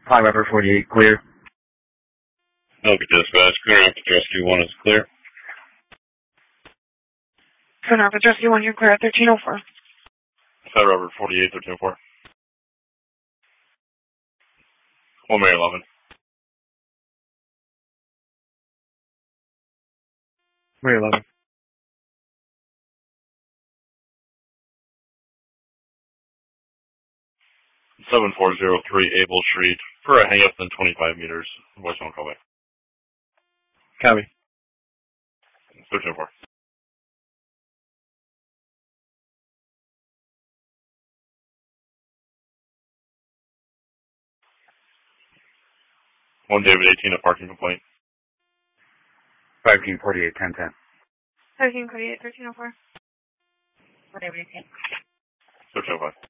Hi, Robert 48, clear. Okay, dispatch, clear up address Q1 is clear. Clear up address Q1, you're clear at 1304. Hi, Robert 48, 1304. 1 May 11. May 11. 7403 Able Street for a hang up in 25 meters. Voicemail call back. Copy. 1304. One David 18, a parking complaint. 1348, 1010. 1348, 1304. 1305.